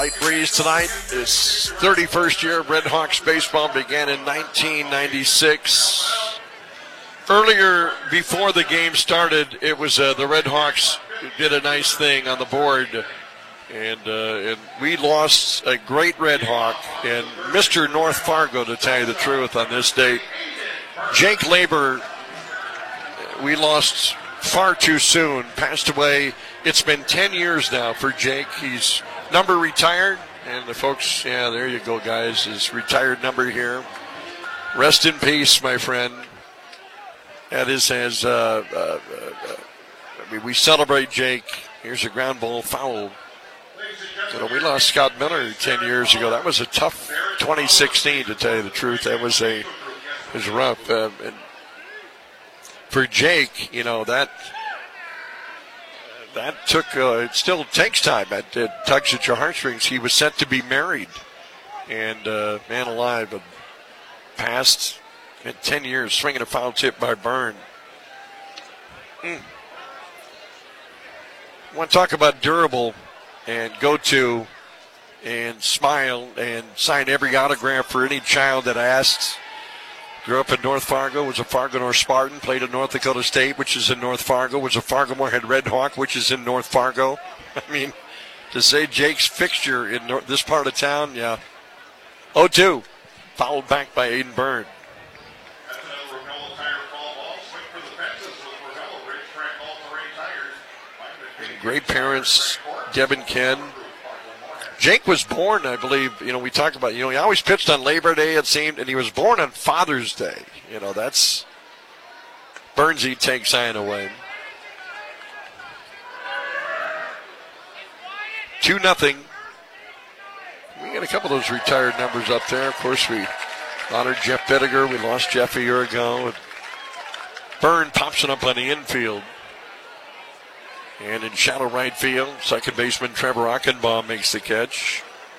Light breeze tonight. This 31st year of Red Hawks baseball began in 1996. Earlier, before the game started, it was the Red Hawks did a nice thing on the board. And we lost a great Red Hawk and Mr. North Fargo, to tell you the truth, on this date. Jake Labor, we lost far too soon, passed away. It's been 10 years now for Jake. He's number retired, and the folks, yeah, there you go, guys, his retired number here. Rest in peace, my friend. That is as, we celebrate Jake. Here's a ground ball foul. You know, we lost Scott Miller 10 years ago. That was a tough 2016, to tell you the truth. That was rough. And for Jake, you know, that took, it still takes time. It tugs at your heartstrings. He was set to be married. And, man alive, passed in 10 years, swinging a foul tip by Byrne. I want to talk about durable and go to and smile and sign every autograph for any child that asks. Grew up in North Fargo, was a Fargo North Spartan, played at North Dakota State, which is in North Fargo, was a Fargo Moorhead Red Hawk, which is in North Fargo. I mean, to say Jake's fixture in this part of town, yeah. 0-2, fouled back by Aiden Byrne. Great parents, Deb and Ken. Jake was born, I believe, you know, we talk about, you know, he always pitched on Labor Day, it seemed, and he was born on Father's Day. You know, that's, Burnsy takes Zion away. 2-0. We got a couple of those retired numbers up there. Of course, we honored Jeff Bittiger. We lost Jeff a year ago. And Byrne pops it up on the infield. And in shallow right field, second baseman Trevor Ockenbaum makes the catch.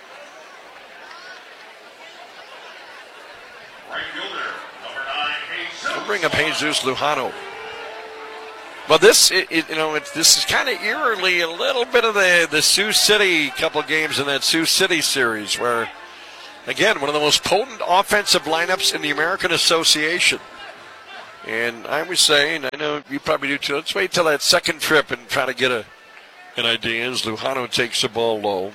Right fielder, number 9, Jesus. We'll bring up Jesus Lujano. Well, this is kind of eerily a little bit of the Sioux City couple games in that Sioux City series, where, again, one of the most potent offensive lineups in the American Association. And I was saying, I know you probably do too, let's wait till that second trip and try to get an idea as Lujano takes the ball low.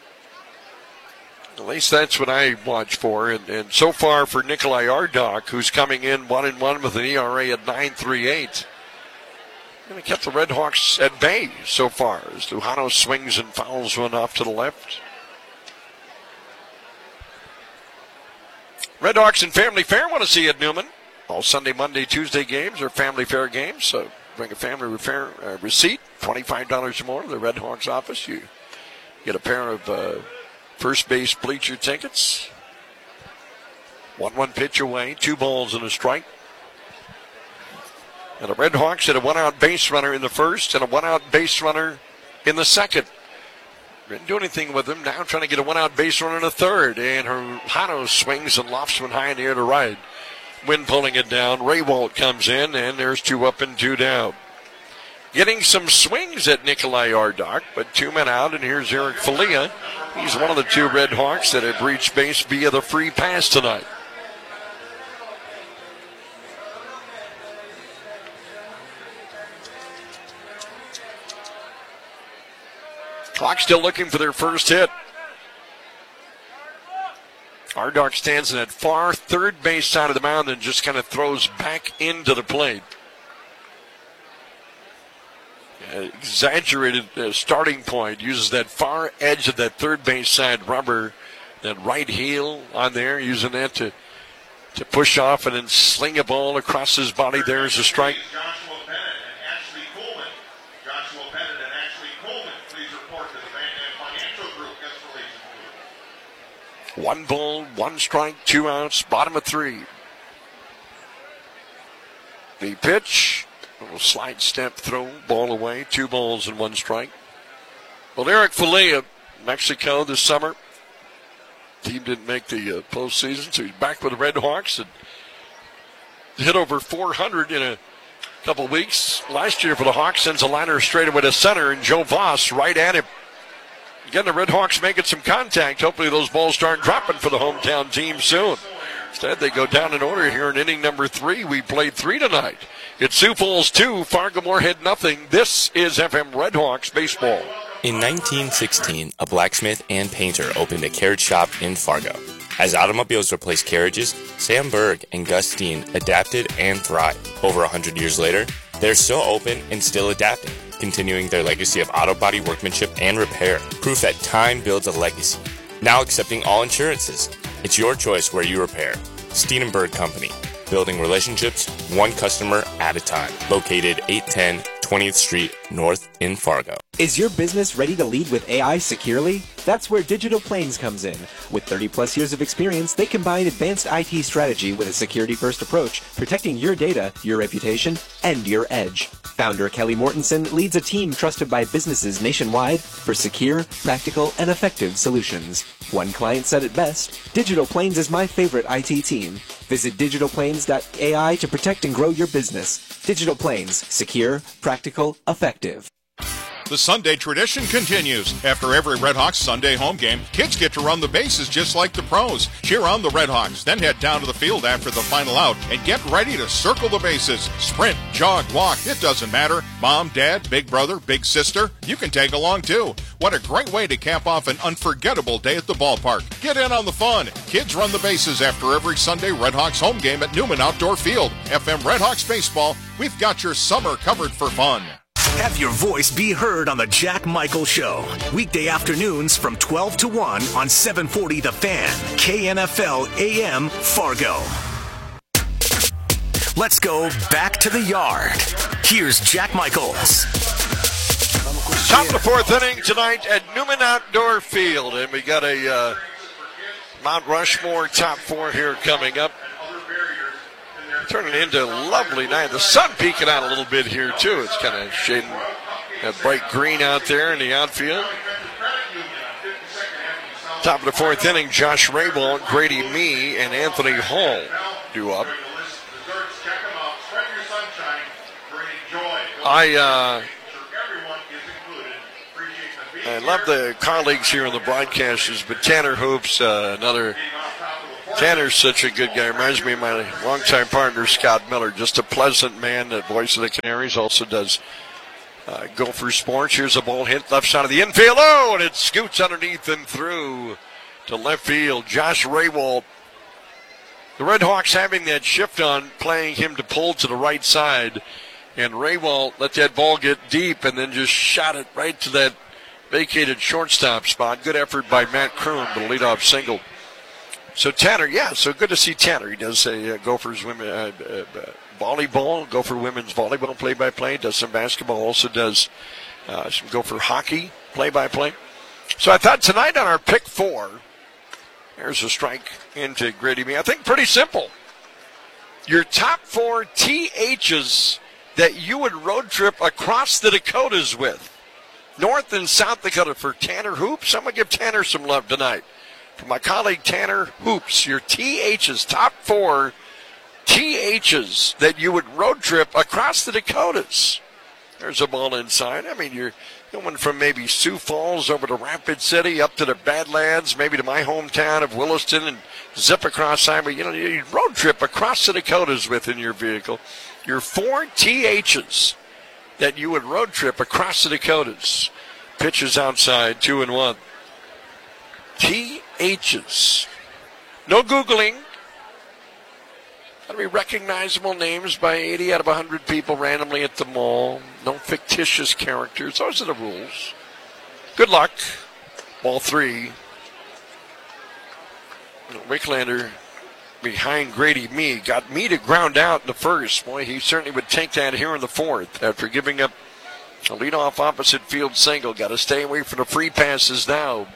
At least that's what I watch for. And so far for Nikolai Ardock, who's coming in 1-1 with an ERA at 9.38. And kept the Red Hawks at bay so far as Lujano swings and fouls one off to the left. Red Hawks and Family Fair want to see you at Newman. All Sunday, Monday, Tuesday games are Family Fair games, so bring a family fair receipt, $25 or more to the Red Hawks office. You get a pair of first base bleacher tickets. 1-1 pitch away, 2 balls and a strike. And the Red Hawks had a 1-out base runner in the first and a 1-out base runner in the second. Didn't do anything with him. Now trying to get a 1-out base runner in the third. And Lujano swings and lofts one high in the air to right. Wind pulling it down. Ray Walt comes in, and there's 2 up and 2 down. Getting some swings at Nikolai Ardock, but 2 men out, and here's Eric Falia. He's one of the 2 Red Hawks that have reached base via the free pass tonight. Clock still looking for their first hit. Ardock stands in that far third base side of the mound and just kind of throws back into the plate. Exaggerated starting point. Uses that far edge of that third base side rubber, that right heel on there, using that to push off and then sling a ball across his body. There's a strike. Joshua Bennett and Ashley Coleman. Joshua Bennett and Ashley Coleman, please report to the Van Dam Financial Group guest relations booth. 1 ball, 1 strike, 2 outs, bottom of 3. The pitch, a little slide step throw, ball away, 2 balls and 1 strike. Well, Eric Falia, Mexico this summer. Team didn't make the postseason, so he's back with the Red Hawks and hit over 400 in a couple of weeks. Last year for the Hawks, sends a liner straight away to center, and Joe Voss right at him. Again, the Red Hawks making some contact. Hopefully those balls start dropping for the hometown team soon. Instead, they go down in order here in inning number 3. We played 3 tonight. It's Sioux Falls 2, Fargo Moorhead nothing. This is FM Red Hawks baseball. In 1916, a blacksmith and painter opened a carriage shop in Fargo. As automobiles replaced carriages, Sam Berg and Gus Steen adapted and thrived. Over 100 years later, they're still open and still adapting, continuing their legacy of auto body workmanship and repair. Proof that time builds a legacy. Now accepting all insurances. It's your choice where you repair. Steen & Berg Company. Building relationships, one customer at a time. Located 810 20th Street North in Fargo. Is your business ready to lead with AI securely? That's where Digital Plains comes in. With 30-plus years of experience, they combine advanced IT strategy with a security-first approach, protecting your data, your reputation, and your edge. Founder Kelly Mortensen leads a team trusted by businesses nationwide for secure, practical, and effective solutions. One client said it best, Digital Plains is my favorite IT team. Visit digitalplains.ai to protect and grow your business. Digital Plains, secure, practical, effective. The Sunday tradition continues. After every Red Hawks Sunday home game, kids get to run the bases just like the pros. Cheer on the Red Hawks, then head down to the field after the final out and get ready to circle the bases. Sprint, jog, walk, it doesn't matter. Mom, dad, big brother, big sister, you can tag along too. What a great way to cap off an unforgettable day at the ballpark. Get in on the fun. Kids run the bases after every Sunday Red Hawks home game at Newman Outdoor Field. FM Red Hawks Baseball, we've got your summer covered for fun. Have your voice be heard on the Jack Michael Show. Weekday afternoons from 12 to 1 on 740 The Fan, KNFL AM Fargo. Let's go back to the yard. Here's Jack Michaels. Top of the 4th inning tonight at Newman Outdoor Field. And we got a Mount Rushmore top 4 here coming up. Turning into a lovely night. The sun peeking out a little bit here, too. It's kind of shading that bright green out there in the outfield. Top of the 4th inning, Josh Rayball, Grady Mee, and Anthony Hall due up. I love the colleagues here in the broadcasters, but Tanner Hoops, Tanner's such a good guy. Reminds me of my longtime partner, Scott Miller. Just a pleasant man. That voice of the Canaries also does Gopher Sports. Here's a ball hit left side of the infield. Oh, and it scoots underneath and through to left field. Josh Raywalt. The Red Hawks having that shift on, playing him to pull to the right side. And Raywalt let that ball get deep and then just shot it right to that vacated shortstop spot. Good effort by Matt Kroon, the leadoff single. So Tanner, so good to see Tanner. He does Gophers women volleyball, Gopher women's volleyball play-by-play. Does some basketball. Also does some Gopher hockey play-by-play. So I thought tonight on our pick 4, there's a strike into Grady Mee. I think pretty simple. Your top 4 THs that you would road trip across the Dakotas with. North and South Dakota for Tanner Hoops. I'm going to give Tanner some love tonight. For my colleague Tanner Hoops, your THs, top 4 THs that you would road trip across the Dakotas. There's a ball inside. I mean, you're going from maybe Sioux Falls over to Rapid City, up to the Badlands, maybe to my hometown of Williston, and zip across highway. You road trip across the Dakotas within your vehicle. Your 4 THs that you would road trip across the Dakotas. Pitches outside, 2-1. THs. No Googling. Got to be recognizable names by 80 out of 100 people randomly at the mall. No fictitious characters. Those are the rules. Good luck. Ball 3. Wicklander behind Grady Mee. Got Mee to ground out in the first. Boy, he certainly would take that here in the 4th after giving up a leadoff opposite field single. Got to stay away from the free passes now.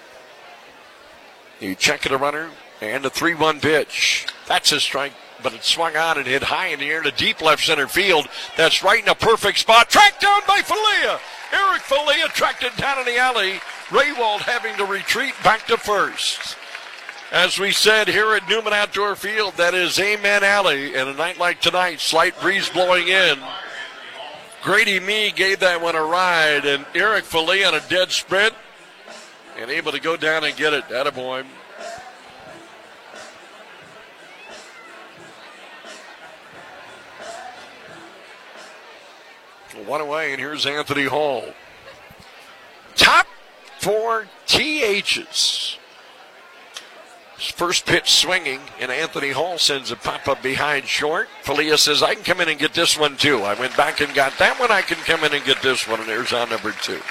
You check it a runner, and a 3-1 pitch. That's a strike, but it swung on and hit high in the air to deep left center field. That's right in a perfect spot. Tracked down by Falia. Eric Falia tracked it down in the alley. Raywald having to retreat back to first. As we said here at Newman Outdoor Field, that is Amen Alley. And a night like tonight, slight breeze blowing in. Grady Mee gave that one a ride, and Eric Falia on a dead sprint and able to go down and get it. Attaboy. One away, and here's Anthony Hall. Top 4 THs. First pitch swinging, and Anthony Hall sends a pop-up behind short. Falia says, I can come in and get this one, too. I went back and got that one. I can come in and get this one, and there's on number 2.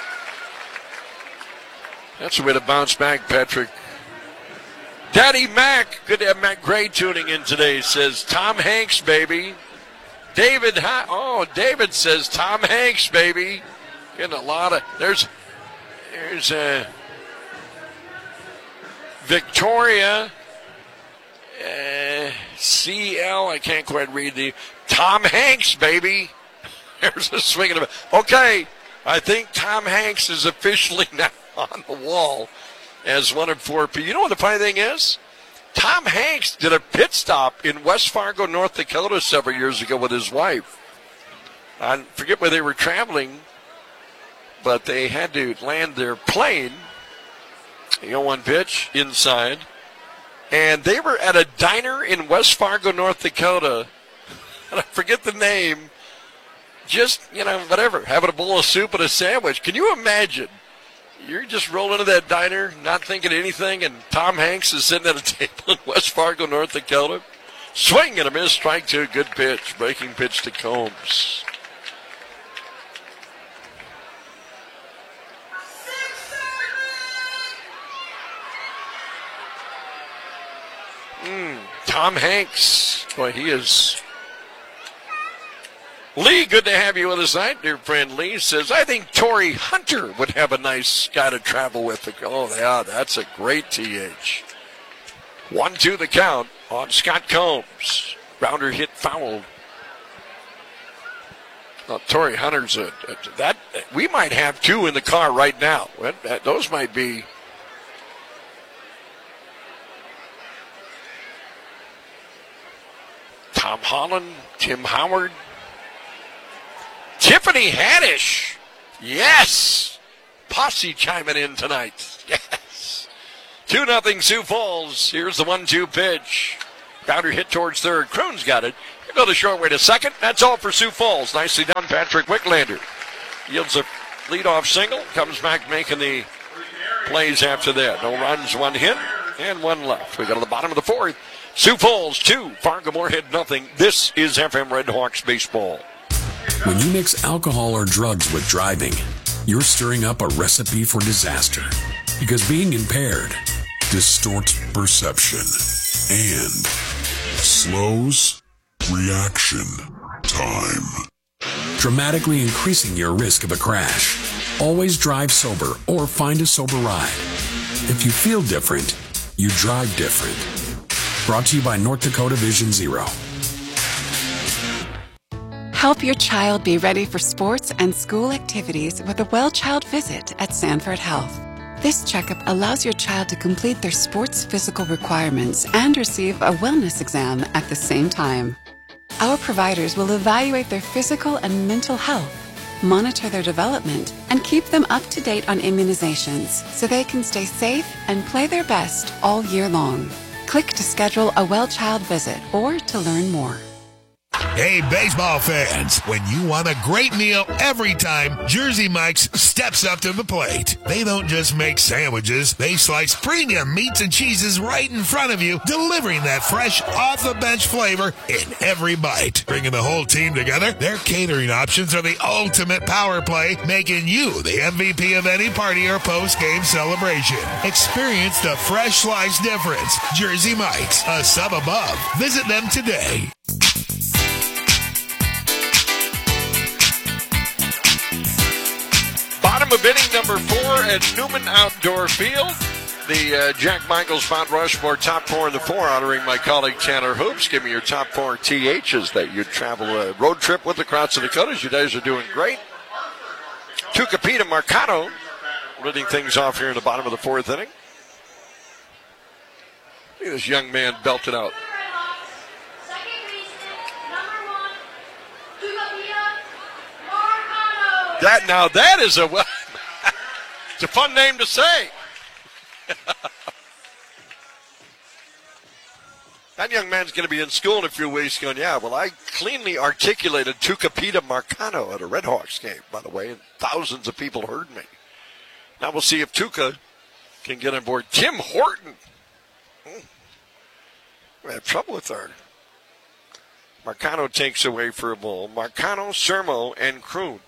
That's the way to bounce back, Patrick. Daddy Mac, good to have Mac Gray tuning in today, says, Tom Hanks, baby. David says, Tom Hanks, baby. Getting a lot of, there's Victoria, CL, I can't quite read the, Tom Hanks, baby. There's a swing of it. Okay, I think Tom Hanks is officially now on the wall as one of 4 people. You know what the funny thing is? Tom Hanks did a pit stop in West Fargo, North Dakota several years ago with his wife. I forget where they were traveling, but they had to land their plane. 0-1 pitch inside. And they were at a diner in West Fargo, North Dakota. And I forget the name. Just, whatever, having a bowl of soup and a sandwich. Can you imagine? You're just rolling into that diner, not thinking anything, and Tom Hanks is sitting at a table in West Fargo, North Dakota. Swing and a miss, strike 2, good pitch. Breaking pitch to Combs. Tom Hanks. Boy, he is. Lee, good to have you with us tonight. Dear friend Lee says, I think Torrey Hunter would have a nice guy to travel with. Oh, yeah, that's a great TH. 1-2 the count on Scott Combs. Rounder hit fouled. Well, Torrey Hunter's we might have 2 in the car right now. Those might be. Tom Holland, Tim Howard, Tiffany Haddish. Yes. Posse chiming in tonight. Yes. 2-0 Sioux Falls. Here's the 1-2 pitch. Grounder hit towards third. Kroon's got it. He'll go the short way to second. That's all for Sioux Falls. Nicely done, Patrick Wicklander. Yields a leadoff single. Comes back making the plays after that. No runs, 1 hit, and 1 left. We go to the bottom of the 4th. Sioux Falls 2, Fargo Moorhead 0. This is FM Red Hawks baseball. When you mix alcohol or drugs with driving, you're stirring up a recipe for disaster. Because being impaired distorts perception and slows reaction time, dramatically increasing your risk of a crash. Always drive sober or find a sober ride. If you feel different, you drive different. Brought to you by North Dakota Vision Zero. Help your child be ready for sports and school activities with a well-child visit at Sanford Health. This checkup allows your child to complete their sports physical requirements and receive a wellness exam at the same time. Our providers will evaluate their physical and mental health, monitor their development, and keep them up to date on immunizations so they can stay safe and play their best all year long. Click to schedule a well-child visit or to learn more. Hey, baseball fans, when you want a great meal every time, Jersey Mike's steps up to the plate. They don't just make sandwiches, they slice premium meats and cheeses right in front of you, delivering that fresh, off-the-bench flavor in every bite. Bringing the whole team together, their catering options are the ultimate power play, making you the MVP of any party or post-game celebration. Experience the fresh slice difference. Jersey Mike's, a sub above. Visit them today. Bottom of inning number 4 at Newman Outdoor Field. The Jack Michaels Mount Rushmore top 4 in the 4, honoring my colleague Tanner Hoops. Give me your top 4 THs that you travel a road trip with across the Dakotas. You guys are doing great. Tucapita Marcano leading things off here in the bottom of the 4th inning. Look at this young man belted out. That is it's a fun name to say. That young man's going to be in school in a few weeks going, yeah, well, I cleanly articulated Tucupita Marcano at a Redhawks game, by the way, and thousands of people heard me. Now we'll see if Tuca can get on board. Tim Horton. We have trouble with our. Marcano takes away for a ball. Marcano, Sermo, and Kroon.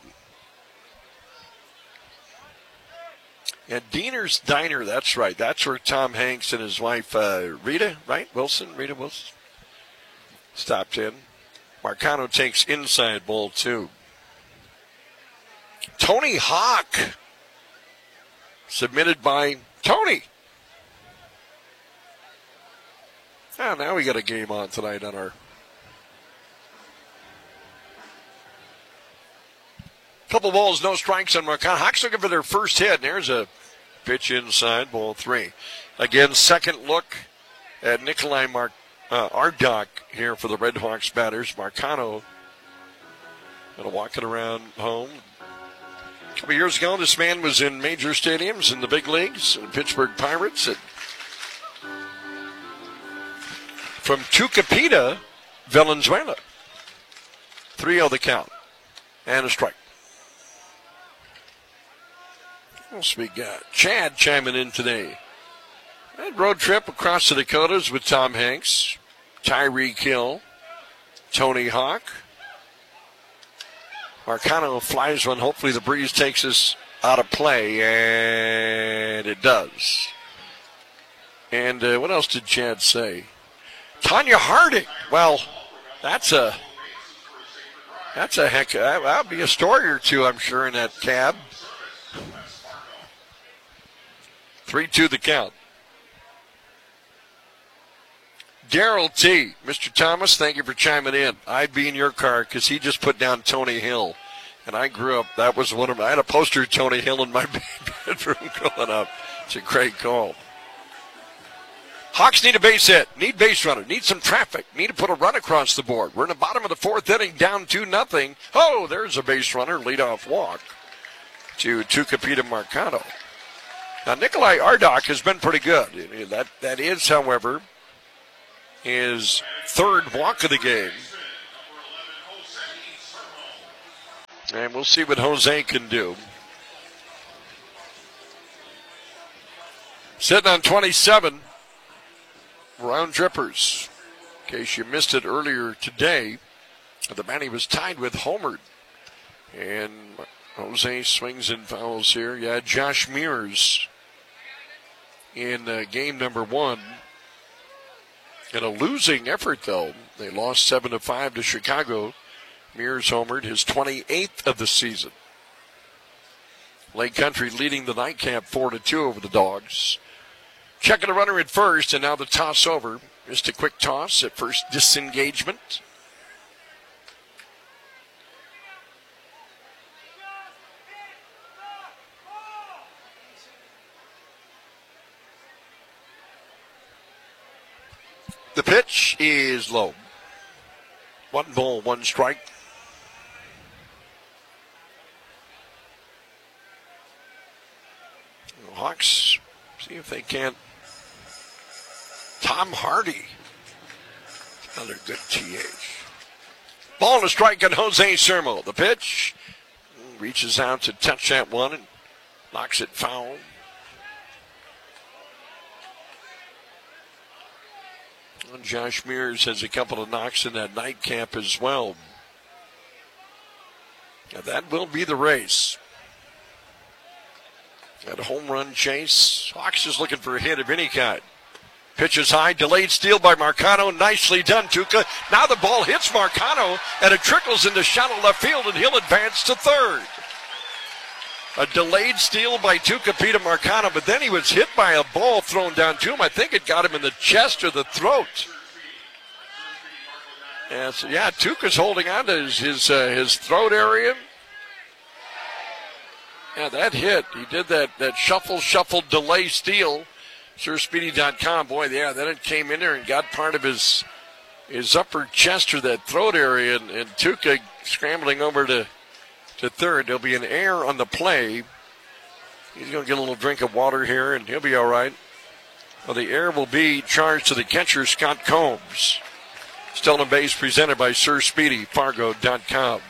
And Diener's Diner, that's right. That's where Tom Hanks and his wife, Rita, right? Rita Wilson, stopped in. Marcano takes inside ball 2. Tony Hawk, submitted by Tony. Oh, now we got a game on tonight on our. Couple balls, no strikes on Marcano. Hawks looking for their first hit. And there's a pitch inside, ball 3. Again, second look at Nikolai Ardok here for the Redhawks batters. Marcano going to walk it around home. A couple years ago, this man was in major stadiums in the big leagues, the Pittsburgh Pirates. From Tucupita, Valenzuela. 3-0 the count. And a strike. What else we got? Chad chiming in today. That road trip across the Dakotas with Tom Hanks, Tyreek Hill, Tony Hawk. Marcano flies one. Hopefully the breeze takes us out of play, and it does. And what else did Chad say? Tanya Harding. Well, that's a heck. That'll be a story or two, I'm sure, in that cab. 3-2 the count. Daryl T. Mr. Thomas, thank you for chiming in. I'd be in your car because he just put down Tony Hill. And I grew up, that was one of my, I had a poster of Tony Hill in my bedroom growing up. It's a great call. Hawks need a base hit, need base runner, need some traffic, need to put a run across the board. We're in the bottom of the 4th inning, down 2-0. Oh, there's a base runner, leadoff walk to Tucupita Marcano. Now, Nikolai Ardok has been pretty good. That is, however, his 3rd walk of the game. And we'll see what Jose can do. Sitting on 27, round trippers. In case you missed it earlier today, the man was tied with Homard. And Jose swings and fouls here. Yeah, Josh Mears in game number 1. In a losing effort, though. They lost 7-5 to Chicago. Mears homered, his 28th of the season. Lake Country leading the nightcap 4-2 over the Dogs. Checking a runner at first, and now the toss over. Just a quick toss at first disengagement. The pitch is low. 1 ball, 1 strike. Hawks, see if they can't. Tom Hardy. Another good TH. Ball and a strike on Jose Sermo. The pitch reaches out to touch that one and knocks it foul. And Josh Mears has a couple of knocks in that nightcap as well. Now that will be the race. That home run chase. Hawks is looking for a hit of any kind. Pitch is high, delayed steal by Marcano. Nicely done, Tuca. Now the ball hits Marcano, and it trickles into shallow left field, and he'll advance to 3rd. A delayed steal by Tucupita Marcano, but then he was hit by a ball thrown down to him. I think it got him in the chest or the throat. And so, yeah, Tuca's holding on to his throat area. Yeah, that hit. He did that shuffle, delay steal. SirSpeedy.com. Boy, yeah, then it came in there and got part of his upper chest or that throat area, and Tuca scrambling over to 3rd. There'll be an error on the play. He's going to get a little drink of water here, and he'll be all right. Well, the air will be charged to the catcher, Scott Combs. Still on base presented by Sir Speedy, Fargo.com.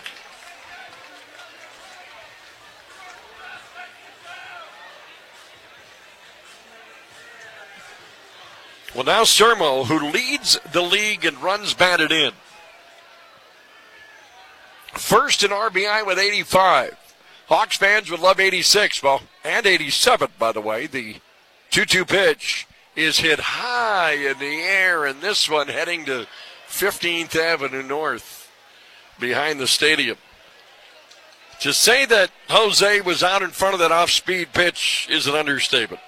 Well, now Sermo, who leads the league in runs batted in. First in RBI with 85. Hawks fans would love 86, well, and 87, by the way. The 2-2 pitch is hit high in the air, and this one heading to 15th Avenue North behind the stadium. To say that Jose was out in front of that off-speed pitch is an understatement.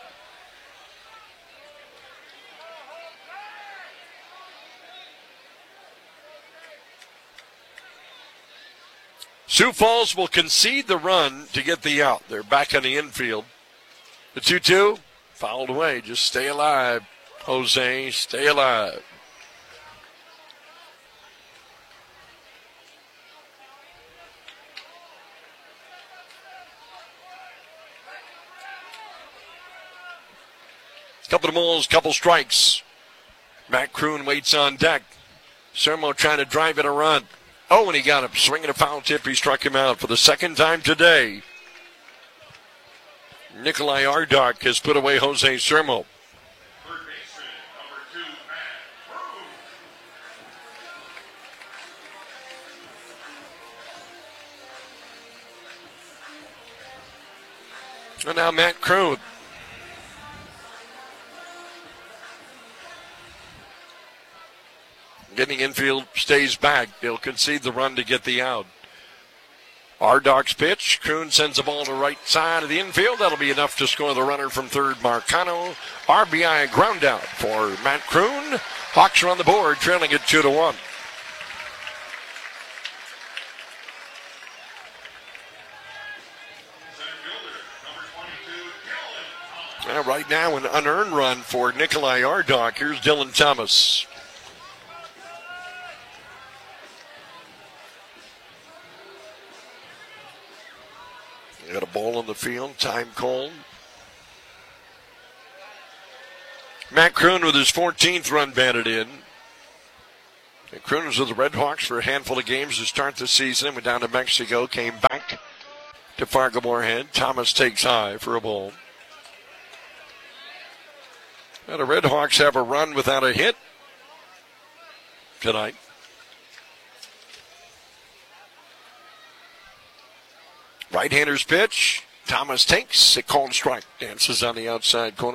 Sioux Falls will concede the run to get the out. They're back on the infield. The 2-2 fouled away. Just stay alive, Jose. Stay alive. Couple of balls, couple strikes. Matt Kroon waits on deck. Sermo trying to drive in a run. Oh, and he got him. Swinging a foul tip. He struck him out for the second time today. Nikolai Ardock has put away Jose Sermo. Third baseman, number 2, Matt Kroon. And now Matt Kroon. Getting infield, stays back. They'll concede the run to get the out. Ardock's pitch. Kroon sends the ball to right side of the infield. That'll be enough to score the runner from third, Marcano. RBI ground out for Matt Kroon. Hawks are on the board, trailing it 2-1. Right now, an unearned run for Nikolai Ardock. Here's Dylan Thomas. Got a ball on the field, time called. Matt Kroon with his 14th run batted in. And Kroon was with the Red Hawks for a handful of games to start the season. Went down to Mexico, came back to Fargo-Moorhead. Thomas takes high for a ball. And the Red Hawks have a run without a hit tonight. Right-hander's pitch. Thomas takes a called strike. Dances on the outside corner.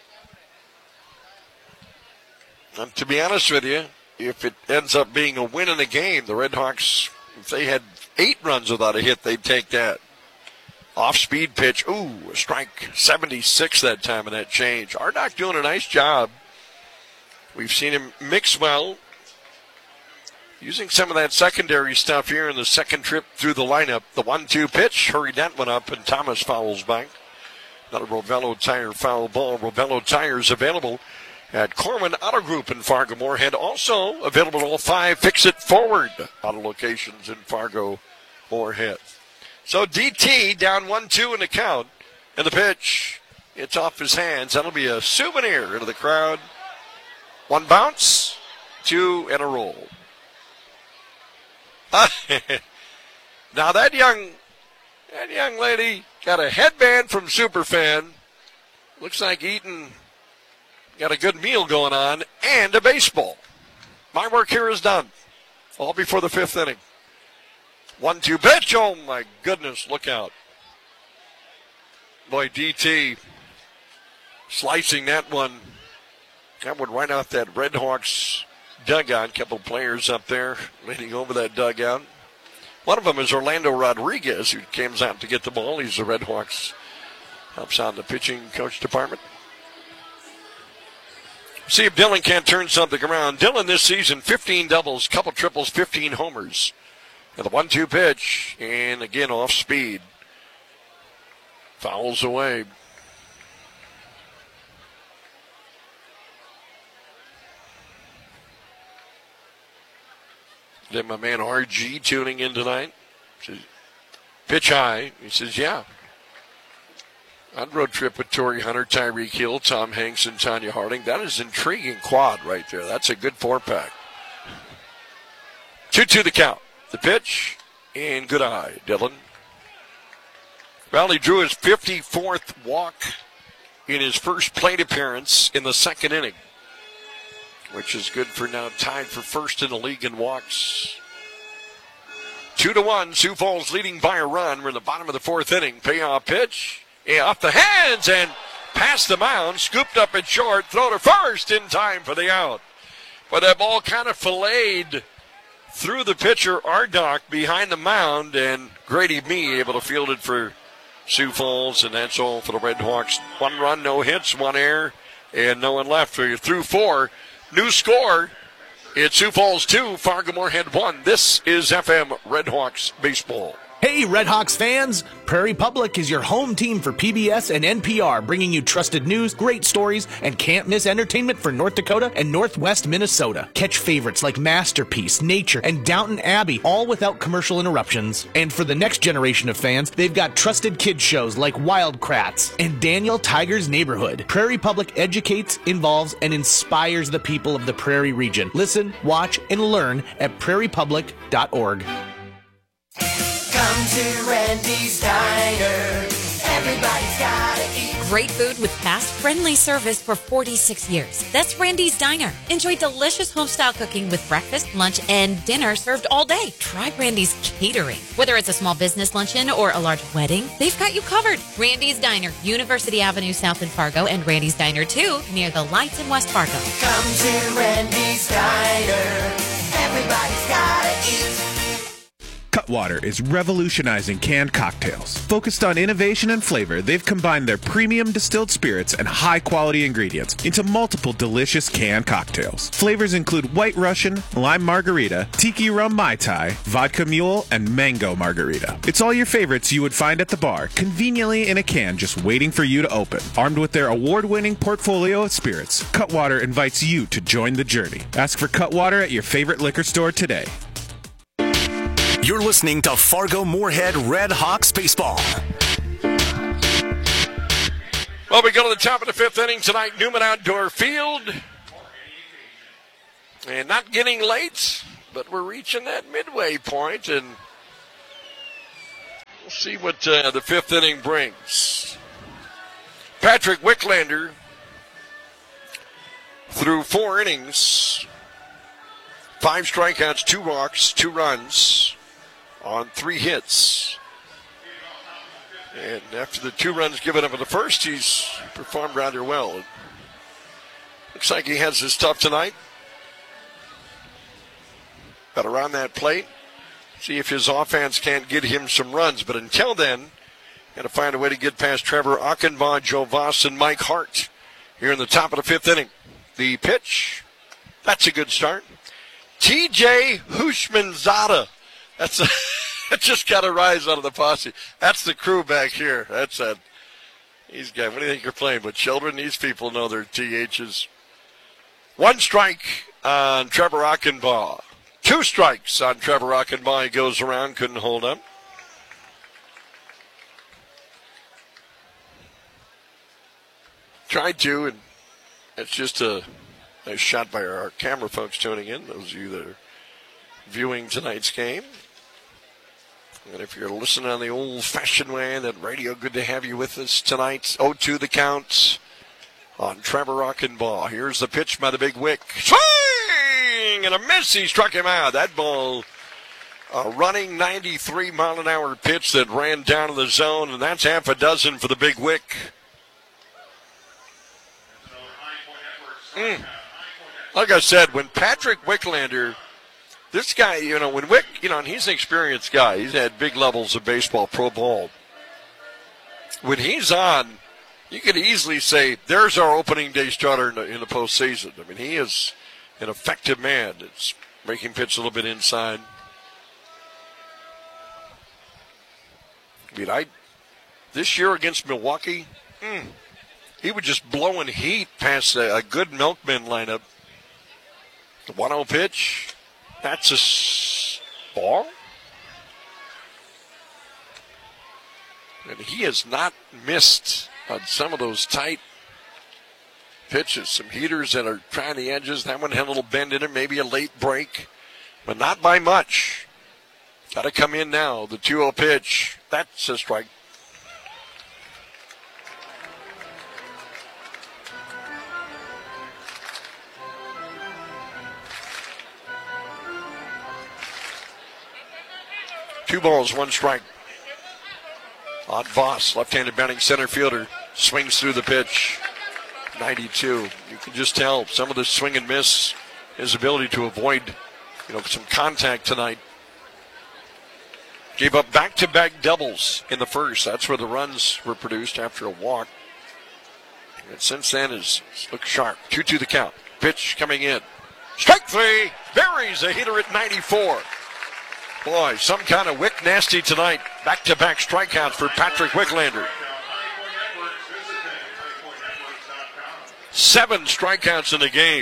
And to be honest with you, if it ends up being a win in the game, the Red Hawks, if they had 8 runs without a hit, they'd take that. Off-speed pitch. Ooh, a strike. 76 that time in that change. Ardock doing a nice job. We've seen him mix well. Using some of that secondary stuff here in the second trip through the lineup. The 1-2 pitch, hurried that one up, and Thomas fouls back. Another Rovello Tire foul ball. Rovello Tires available at Corman Auto Group in Fargo-Moorhead. Also available at all 5 Fix-It Forward auto locations in Fargo-Moorhead. So DT down 1-2 in the count. And the pitch, it's off his hands. That'll be a souvenir into the crowd. 1 bounce, 2 and a roll. Now that young lady got a headband from Superfan. Looks like Eaton got a good meal going on and a baseball. My work here is done. All before the 5th inning. 1-2 pitch. Oh my goodness, look out. Boy, DT slicing that one. That one right out that Red Hawks dugout. A couple players up there leaning over that dugout. One of them is Orlando Rodriguez, who comes out to get the ball. He's the Red Hawks. Helps out in the pitching coach department. See if Dylan can't turn something around. Dylan this season, 15 doubles, couple triples, 15 homers. And the 1-2 pitch, and again off speed. Fouls away. Then my man RG tuning in tonight. Says, pitch high. He says, yeah. On road trip with Torrey Hunter, Tyreek Hill, Tom Hanks, and Tanya Harding. That is intriguing quad right there. That's a good four-pack. 2-2 the count. The pitch, and good eye, Dylan. Well, he drew his 54th walk in his first plate appearance in the second inning, which is good for now, tied for first in the league in walks. 2-1, Sioux Falls leading by a run. We're in the bottom of the fourth inning. Payoff pitch. Off the hands and past the mound, scooped up at short, throw to first in time for the out. But that ball kind of filleted through the pitcher, Ardock, behind the mound, and Grady Mee able to field it for Sioux Falls, and that's all for the Red Hawks. 1 run, no hits, 1 error, and no one left. So you're through 4. New score, it's Sioux Falls 2, Fargo Moorhead 1. This is FM Red Hawks baseball. Hey, Red Hawks fans! Prairie Public is your home team for PBS and NPR, bringing you trusted news, great stories, and can't-miss entertainment for North Dakota and Northwest Minnesota. Catch favorites like Masterpiece, Nature, and Downton Abbey, all without commercial interruptions. And for the next generation of fans, they've got trusted kids shows like Wildcrats and Daniel Tiger's Neighborhood. Prairie Public educates, involves, and inspires the people of the Prairie region. Listen, watch, and learn at prairiepublic.org. Come to Randy's Diner. Everybody's gotta eat. Great food with fast, friendly service for 46 years. That's Randy's Diner. Enjoy delicious home-style cooking with breakfast, lunch, and dinner served all day. Try Randy's Catering. Whether it's a small business luncheon or a large wedding, they've got you covered. Randy's Diner, University Avenue South in Fargo, and Randy's Diner 2 near the lights in West Fargo. Come to Randy's Diner. Everybody's gotta eat. Cutwater is revolutionizing canned cocktails. Focused on innovation and flavor, they've combined their premium distilled spirits and high-quality ingredients into multiple delicious canned cocktails. Flavors include White Russian, Lime Margarita, Tiki Rum Mai Tai, Vodka Mule, and Mango Margarita. It's all your favorites you would find at the bar, conveniently in a can just waiting for you to open. Armed with their award-winning portfolio of spirits, Cutwater invites you to join the journey. Ask for Cutwater at your favorite liquor store today. You're listening to Fargo Moorhead Red Hawks baseball. Well, we go to the top of the fifth inning tonight. Newman Outdoor Field. And not getting late, but we're reaching that midway point, and we'll see what the fifth inning brings. Patrick Wicklander through 4 innings, 5 strikeouts, 2 walks, 2 runs on 3 hits. And after the 2 runs given up in the first, he's performed rather well. Looks like he has his stuff tonight. Got around that plate. See if his offense can't get him some runs. But until then, got to find a way to get past Trevor Achenbaugh, Joe Voss, and Mike Hart here in the top of the fifth inning. The pitch, that's a good start. TJ Hushmanzada. That's it just got to rise out of the posse. That's the crew back here. That's a. These guys, what do you think you're playing with? Children? These people know their THs. 1 strike on Trevor Achenbaugh. 2 strikes on Trevor Achenbaugh. He goes around, couldn't hold up. Tried to, and it's just a nice shot by our camera folks tuning in, those of you that are viewing tonight's game. And if you're listening on the old-fashioned way, that radio, good to have you with us tonight. 0-2 the count on Trevor Achenbaugh. Here's the pitch by the big Wick. Swing! And a miss. He struck him out. That ball, a running 93-mile-an-hour pitch that ran down to the zone, and that's half a dozen for the big Wick. Like I said, when Patrick Wicklander, this guy, when Wick, and he's an experienced guy. He's had big levels of baseball, pro ball. When he's on, you could easily say, there's our opening day starter in the postseason. I mean, he is an effective man. It's making pitch a little bit inside. I mean, this year against Milwaukee, he was just blowing heat past a good Milkman lineup. The 1-0 pitch, that's a ball. And he has not missed on some of those tight pitches. Some heaters that are trying the edges. That one had a little bend in it, maybe a late break, but not by much. Got to come in now. The 2-0 pitch. That's a strike. Two balls, one strike. On Voss, left-handed batting center fielder, swings through the pitch. 92. You can just tell some of the swing and miss, his ability to avoid, some contact tonight. Gave up back-to-back doubles in the first. That's where the runs were produced after a walk. And since then, has looked sharp. 2-2 the count. Pitch coming in. Strike three. Buries a hitter at 94. Boy, some kind of Wick nasty tonight. Back-to-back strikeouts for Patrick Wicklander. 7 strikeouts in the game.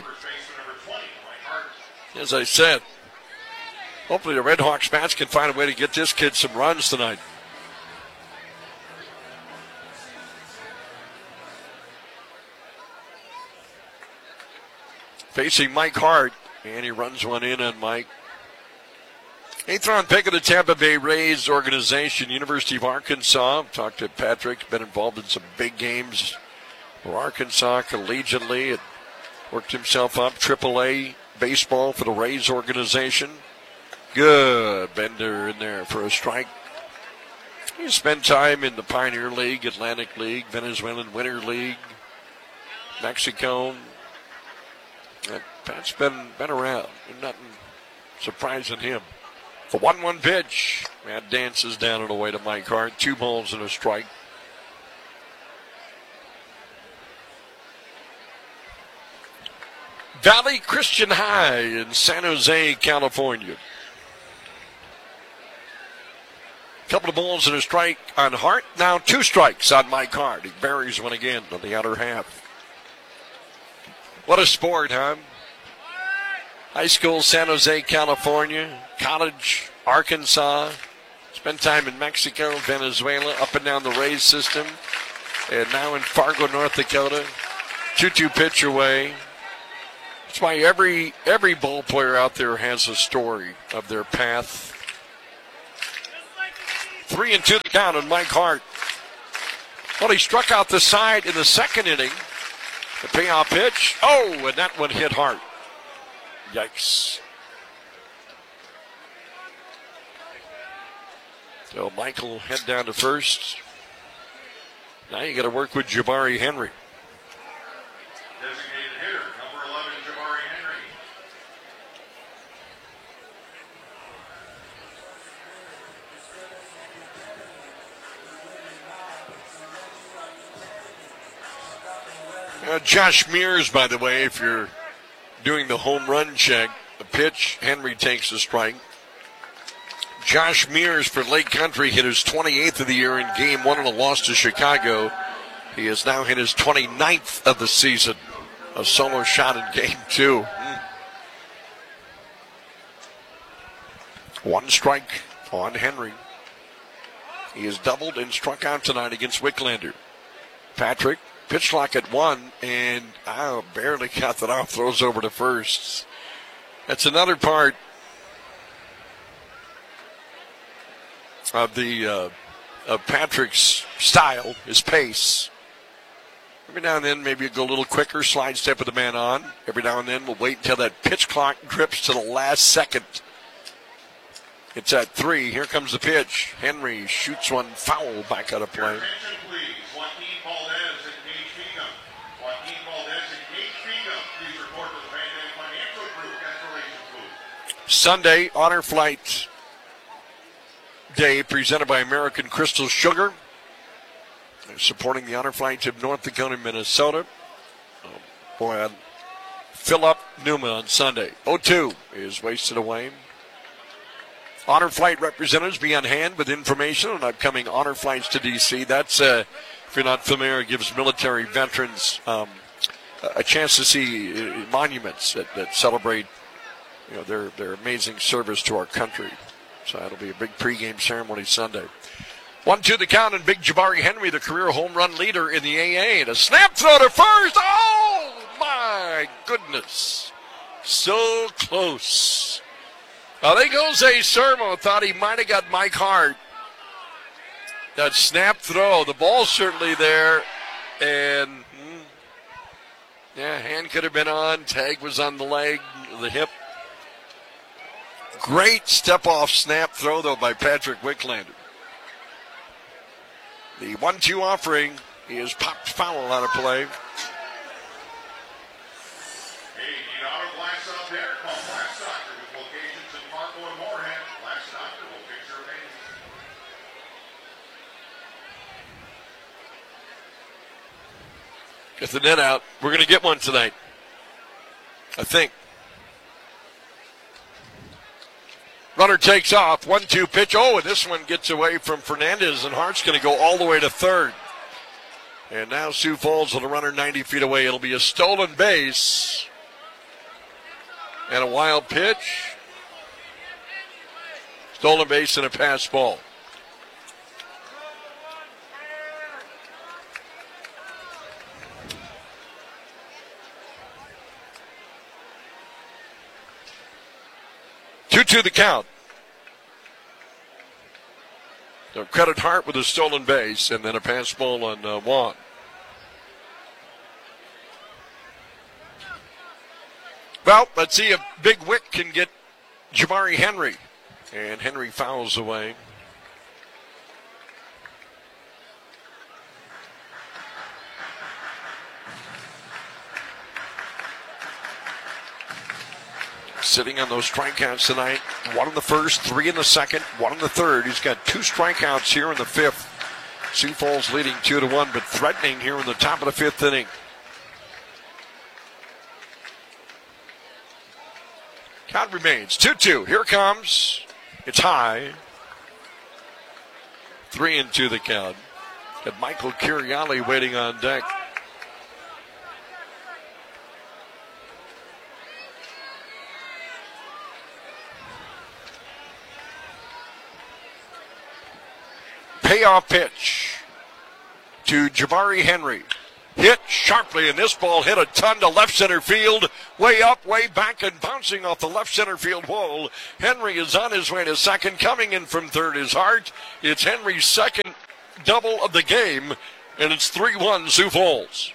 As I said, hopefully the Red Hawks bats can find a way to get this kid some runs tonight. Facing Mike Hart, and he runs one in on Mike. 8th round pick of the Tampa Bay Rays organization, University of Arkansas. Talked to Patrick, been involved in some big games for Arkansas collegiately. It worked himself up AAA baseball for the Rays organization. Good bender in there for a strike. He spent time in the Pioneer League, Atlantic League, Venezuelan Winter League, Mexico. Pat's been around. Nothing surprising him. The 1-1 pitch. Matt dances down and away to Mike Hart. 2 balls and a strike. Valley Christian High in San Jose, California. Couple of balls and a strike on Hart. Now 2 strikes on Mike Hart. He buries one again on the outer half. What a sport, huh? High school, San Jose, California. College, Arkansas. Spent time in Mexico, Venezuela, up and down the Rays system. And now in Fargo, North Dakota. 2-2 pitch away. That's why every ball player out there has a story of their path. 3-2 the count on Mike Hart. Well, he struck out the side in the second inning. The payoff pitch. Oh, and that one hit Hart. Yikes. So Michael head down to first. Now you got to work with Jabari Henry. Designated hitter, number 11, Jabari Henry. Josh Mears, by the way, if you're doing the home run check, the pitch, Henry takes the strike. Josh Mears for Lake Country hit his 28th of the year in Game 1 in a loss to Chicago. He has now hit his 29th of the season. A solo shot in Game 2. 1 strike on Henry. He has doubled and struck out tonight against Wicklander. Patrick, pitch clock at 1, and barely got that off. Throws over to first. That's another part of Patrick's style, his pace. Every now and then, maybe go a little quicker, slide step with the man on. Every now and then, we'll wait until that pitch clock drips to the last second. It's at 3. Here comes the pitch. Henry shoots one foul back out of play. Sunday, Honor Flight Day presented by American Crystal Sugar. They're supporting the Honor Flight of North Dakota, Minnesota. Fill up Numa on Sunday. 0-2 is wasted away. Honor Flight representatives be on hand with information on upcoming Honor Flights to D.C. That's, if you're not familiar, it gives military veterans a chance to see monuments that celebrate their amazing service to our country. So that'll be a big pregame ceremony Sunday. 1-2 the count, and big Jabari Henry, the career home run leader in the AA. And a snap throw to first. Oh, my goodness. So close. I think Jose Sermo thought he might have got Mike Hart. That snap throw, the ball's certainly there. And, hand could have been on. Tag was on the leg, the hip. Great step-off snap throw, though, by Patrick Wicklander. The 1-2 offering. He has popped foul on a play. Get the net out. We're going to get one tonight, I think. Runner takes off. 1-2 pitch. Oh, and this one gets away from Fernandez, and Hart's going to go all the way to third. And now Sioux Falls with a runner 90 feet away. It'll be a stolen base and a wild pitch. Stolen base and a pass ball. To the count. So credit Hart with a stolen base and then a pass ball on Juan. Well, let's see if Big Wick can get Jabari Henry. And Henry fouls away. Sitting on those strikeouts tonight. 1 in the first, 3 in the second, 1 in the third. He's got 2 strikeouts here in the fifth. Sioux Falls leading 2-1, but threatening here in the top of the fifth inning. Count remains 2-2. Here comes. It's high. 3-2 the count. Got Michael Curiali waiting on deck. Payoff pitch to Jabari Henry. Hit sharply, and this ball hit a ton to left center field. Way up, way back, and bouncing off the left center field wall. Henry is on his way to second. Coming in from third is Hart. It's Henry's second double of the game, and it's 3-1 Sioux Falls.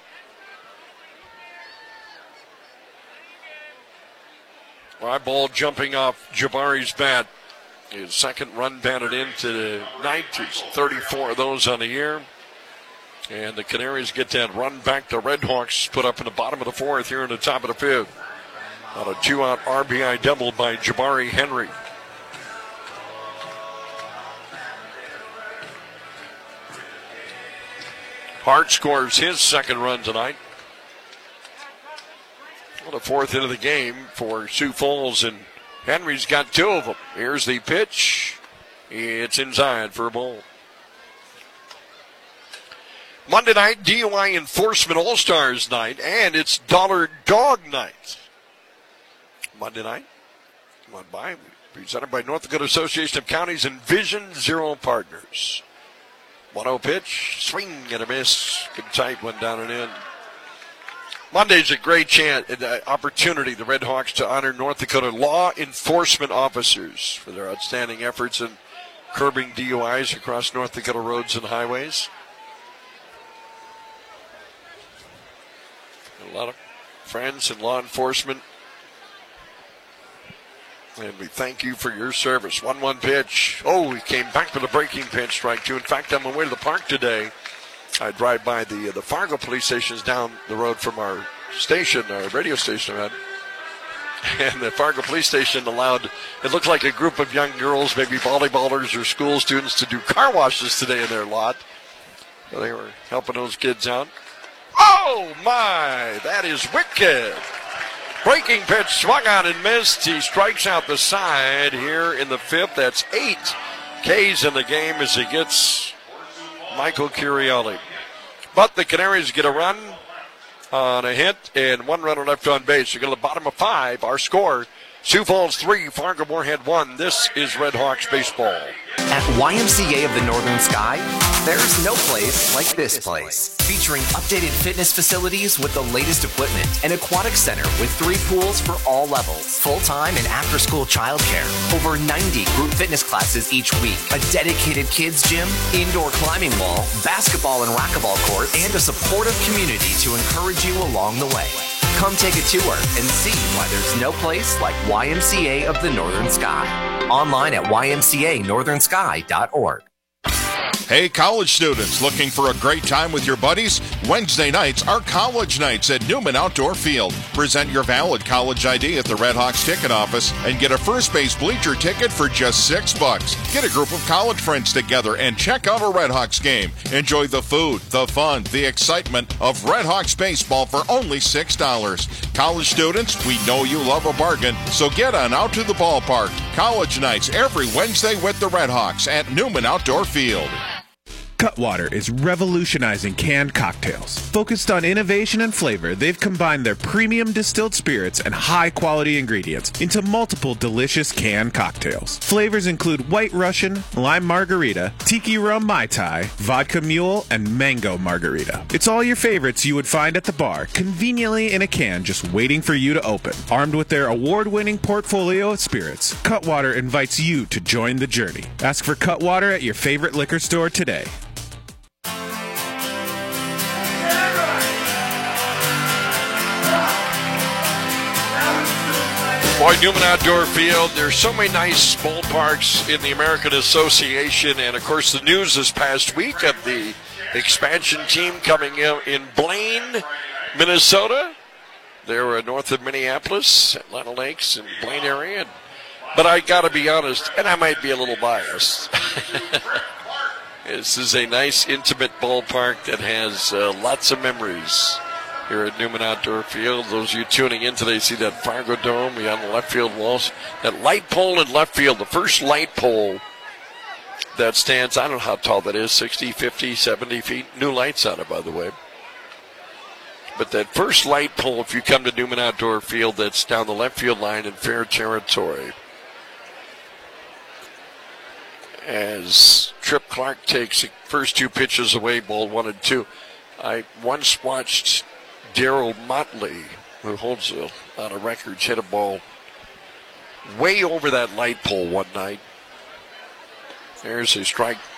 Fly ball jumping off Jabari's bat. His second run batted into the ninth. He's 34 of those on the year. And the Canaries get that run back. The Redhawks put up in the bottom of the fourth here in the top of the fifth. On a 2-out RBI double by Jabari Henry. Hart scores his second run tonight. Well, the fourth into the game for Sioux Falls, and Henry's got 2 of them. Here's the pitch. It's inside for a ball. Monday night, DUI Enforcement All-Stars night, and it's Dollar Dog night. Monday night, come on by, presented by North Dakota Association of Counties and Vision Zero Partners. 1-0 pitch, swing and a miss. Good tight one down and in. Monday's a great opportunity, the Redhawks, to honor North Dakota law enforcement officers for their outstanding efforts in curbing DUIs across North Dakota roads and highways. A lot of friends in law enforcement, and we thank you for your service. 1-1 pitch. Oh, he came back with a breaking pitch, strike 2. In fact, on my way to the park today, I drive by the Fargo police stations down the road from our station, our radio station, and the Fargo police station allowed, it looked like a group of young girls, maybe volleyballers or school students, to do car washes today in their lot. So they were helping those kids out. Oh, my, that is wicked. Breaking pitch, swung on and missed. He strikes out the side here in the fifth. That's 8 Ks in the game as he gets Michael Curiali. But the Canaries get a run on a hit and 1 runner left on base. We go to the bottom of 5. Our score, Sioux Falls 3, Fargo Moorhead 1. This is Red Hawks baseball. At YMCA of the Northern Sky, there's no place like this place. Featuring updated fitness facilities with the latest equipment, an aquatic center with 3 pools for all levels, full-time and after-school childcare, over 90 group fitness classes each week, a dedicated kids gym, indoor climbing wall, basketball and racquetball court, and a supportive community to encourage you along the way. Come take a tour and see why there's no place like YMCA of the Northern Sky. Online at ymcanorthernsky.org. Hey, college students, looking for a great time with your buddies? Wednesday nights are college nights at Newman Outdoor Field. Present your valid college ID at the Red Hawks ticket office and get a first base bleacher ticket for just $6. Get a group of college friends together and check out a Red Hawks game. Enjoy the food, the fun, the excitement of Red Hawks baseball for only $6. College students, we know you love a bargain, so get on out to the ballpark. College nights every Wednesday with the Red Hawks at Newman Outdoor Field. Cutwater is revolutionizing canned cocktails. Focused on innovation and flavor, they've combined their premium distilled spirits and high-quality ingredients into multiple delicious canned cocktails. Flavors include White Russian, Lime Margarita, Tiki Rum Mai Tai, Vodka Mule, and Mango Margarita. It's all your favorites you would find at the bar, conveniently in a can just waiting for you to open. Armed with their award-winning portfolio of spirits, Cutwater invites you to join the journey. Ask for Cutwater at your favorite liquor store today. Boy, Newman Outdoor Field, there's so many nice ballparks in the American Association, and of course the news this past week of the expansion team coming in Blaine, Minnesota. They're north of Minneapolis, Atlanta Lakes and Blaine area. But I got to be honest, and I might be a little biased. This is a nice, intimate ballpark that has lots of memories. Here at Newman Outdoor Field, those of you tuning in today see that Fargo Dome beyond the left field walls. That light pole in left field, the first light pole that stands, I don't know how tall that is, 60, 50, 70 feet. New lights on it, by the way. But that first light pole, if you come to Newman Outdoor Field, that's down the left field line in fair territory. As Trip Clark takes the first 2 pitches away, ball 1 and 2. I once watched Darryl Motley, who holds a lot of records, hit a ball way over that light pole one night. There's a strike